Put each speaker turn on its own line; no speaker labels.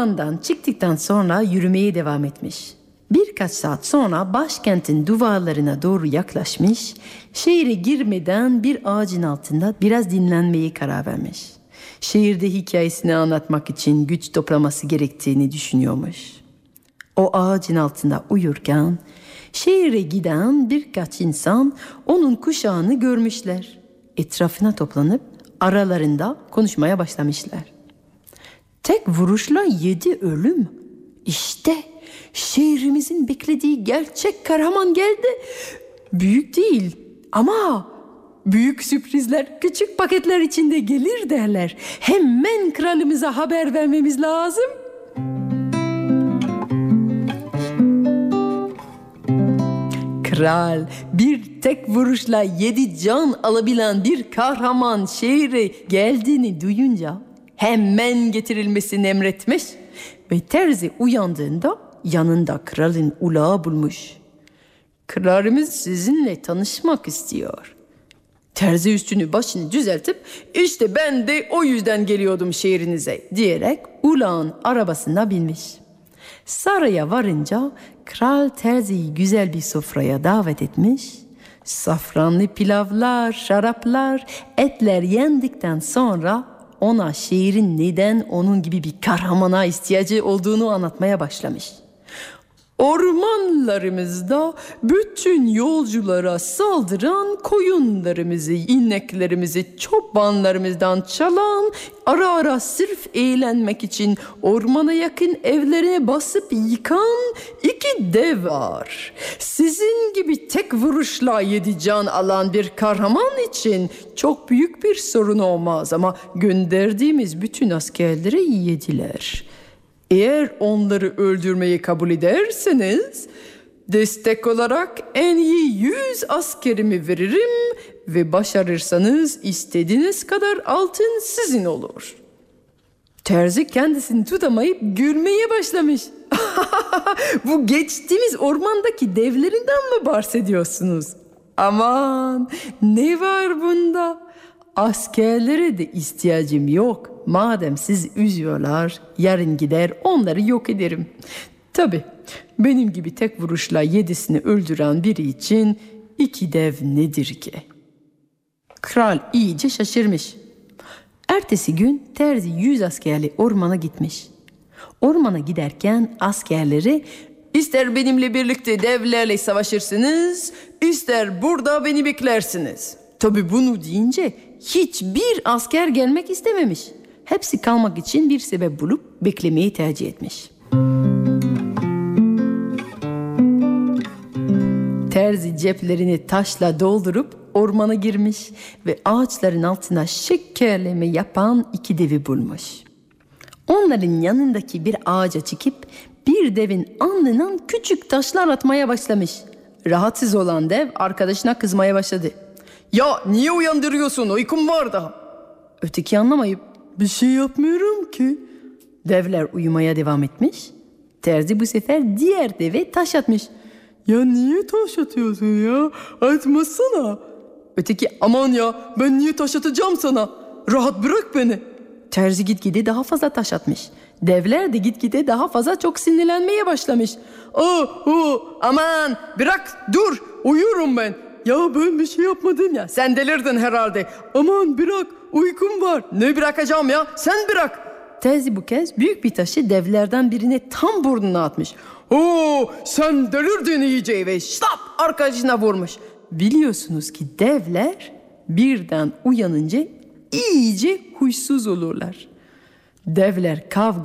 ormandan çıktıktan sonra yürümeye devam etmiş. Birkaç saat sonra başkentin duvarlarına doğru yaklaşmış, şehre girmeden bir ağacın altında biraz dinlenmeye karar vermiş. Şehirde hikayesini anlatmak için güç toplaması gerektiğini düşünüyormuş. O ağacın altında uyurken şehre giden birkaç insan onun kuşağını görmüşler. Etrafına toplanıp aralarında konuşmaya başlamışlar. Tek vuruşla 7 ölüm. İşte şehrimizin beklediği gerçek kahraman geldi. Büyük değil ama büyük sürprizler küçük paketler içinde gelir derler. Hemen kralımıza haber vermemiz lazım. Kral bir tek vuruşla 7 can alabilen bir kahraman şehre geldiğini duyunca hemen getirilmesini emretmiş ve terzi uyandığında yanında kralın ulağı bulmuş. Kralımız sizinle tanışmak istiyor. Terzi üstünü başını düzeltip işte ben de o yüzden geliyordum şehrinize diyerek ulağın arabasına binmiş. Saraya varınca kral terziyi güzel bir sofraya davet etmiş. Safranlı pilavlar, şaraplar, etler yendikten sonra ona şehrin neden onun gibi bir kahramana ihtiyacı olduğunu anlatmaya başlamış. Ormanlarımızda bütün yolculara saldıran koyunlarımızı, ineklerimizi çobanlarımızdan çalan, ara ara sırf eğlenmek için ormana yakın evlerine basıp yıkan 2 dev var. Sizin gibi tek vuruşla 7 can alan bir kahraman için çok büyük bir sorun olmaz ama gönderdiğimiz bütün askerleri yediler. Eğer onları öldürmeyi kabul ederseniz destek olarak en iyi 100 askerimi veririm ve başarırsanız istediğiniz kadar altın sizin olur. Terzi kendisini tutamayıp gülmeye başlamış. Bu geçtiğimiz ormandaki devlerinden mi bahsediyorsunuz? Aman ne var bunda? Askerlere de ihtiyacım yok. Madem sizi üzüyorlar, yarın gider onları yok ederim. Tabii benim gibi tek vuruşla 7'sini öldüren biri için 2 dev nedir ki? Kral iyice şaşırmış. Ertesi gün terzi 100 askerli ormana gitmiş. Ormana giderken askerleri ister benimle birlikte devlerle savaşırsınız, ister burada beni beklersiniz. Tabii bunu deyince hiçbir asker gelmek istememiş. Hepsi kalmak için bir sebep bulup beklemeyi tercih etmiş. Terzi ceplerini taşla doldurup ormana girmiş ve ağaçların altına şekerleme yapan 2 devi bulmuş. Onların yanındaki bir ağaca çıkıp bir devin alnından küçük taşlar atmaya başlamış. Rahatsız olan dev arkadaşına kızmaya başladı. Ya niye uyandırıyorsun? Uykum var daha. Öteki anlamayıp bir şey yapmıyorum ki. Devler uyumaya devam etmiş. Terzi bu sefer diğer deve taş atmış. Ya niye taş atıyorsun ya? Atmasana. Öteki aman ya ben niye taş atacağım sana? Rahat bırak beni. Terzi gitgide daha fazla taş atmış. Devler de gitgide daha fazla çok sinirlenmeye başlamış. Aman bırak dur uyuyorum ben. Ya ben bir şey yapmadım ya. Sen delirdin herhalde. Aman bırak uykum var. Ne bırakacağım ya sen bırak. Terzi bu kez büyük bir taşı devlerden birine tam burnuna atmış. Sen delirdin iyice ve şlap arkadaşına vurmuş. Biliyorsunuz ki devler birden uyanınca iyice huysuz olurlar. Devler kavga